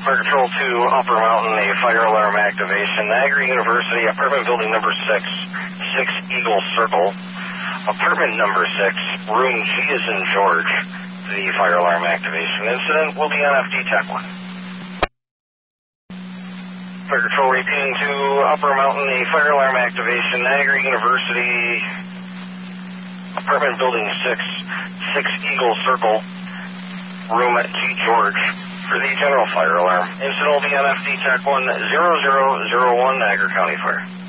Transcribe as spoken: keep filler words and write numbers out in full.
Fire Control to Upper Mountain, a fire alarm activation. Niagara University, apartment building number six, six Eagle Circle. Apartment number six, room G is in George. The fire alarm activation incident will be on F D Tech one. Fire Control repeating to Upper Mountain, a fire alarm activation. Niagara University, apartment building six, six Eagle Circle, room at G George for the general fire alarm. Incident will be on F D Tech one zero zero zero one, Niagara County Fire.